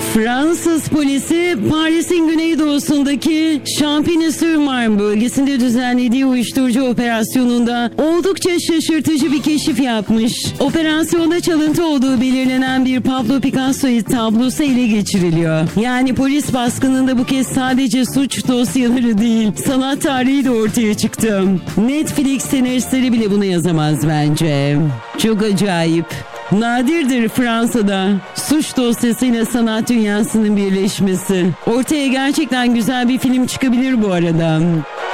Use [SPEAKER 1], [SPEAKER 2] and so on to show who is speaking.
[SPEAKER 1] Fransız polisi Paris'in güneydoğusundaki Champigny-sur-Marne bölgesinde düzenlediği uyuşturucu operasyonunda oldukça şaşırtıcı bir keşif yapmış. Operasyonda çalıntı olduğu belirlenen bir Pablo Picasso tablosu ele geçiriliyor. Yani polis baskınında bu kez sadece suç dosyaları değil, sanat tarihi de ortaya çıktı. Netflix senaristleri bile bunu yazamaz bence. Çok acayip. Nadirdir Fransa'da suç dosyasıyla sanat dünyasının birleşmesi. Ortaya gerçekten güzel bir film çıkabilir bu arada.